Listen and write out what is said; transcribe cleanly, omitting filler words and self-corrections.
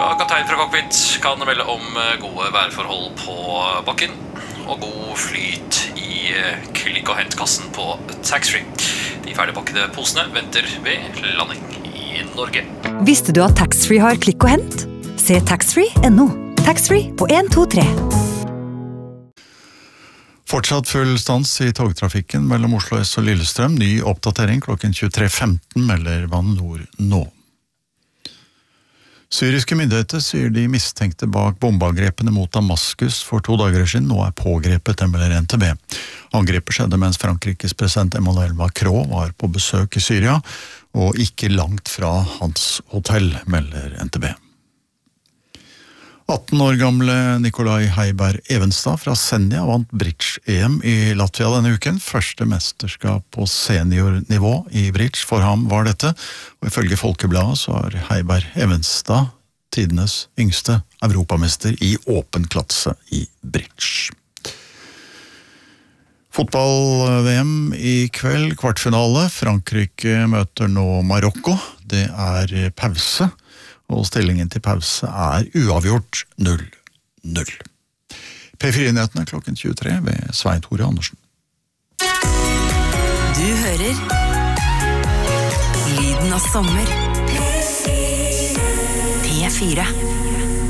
Ja, kaptein fra cockpit kan melde om gode værforhold på bakken og god flyt i klikk- og hentkassen på taxfree. De ferdigpakkede posene venter ved landing i Norge. Visste du at taxfree har klikk og hent? Se taxfree.no. Taxfree på 1, 2, 3. Fortsatt full stans i togtrafikken mellom Oslo S og Lillestrøm. Ny oppdatering klokken 23.15 melder Bane NOR nå. Syriske myndigheter sier de mistenkte bak bombeangrepene mot Damaskus for 2 dager siden nå pågrepet, melder NTB. Angrepet skjedde mens Frankrikes president Emmanuel Macron var på besøk i Syria, og ikke langt fra hans hotell, melder NTB. 18 år gamle Nikolai Heiberg Evenstad fra Senja vant bridge-EM i Latvia denne uken. Første mesterskap på seniornivå i bridge for ham var dette, og ifølge Folkebladet så er Heiberg Evenstad tidenes yngste europamester i åpen klasse i bridge. Fotball-VM i kveld, kvartfinale. Frankrike møter nå Marokko. Det er pause. Og stillingen til pause er uavgjort 0-0. P4-nyhetene klokken 23 ved Svein Tore Andersen. Du hører Lyden av sommer. P4.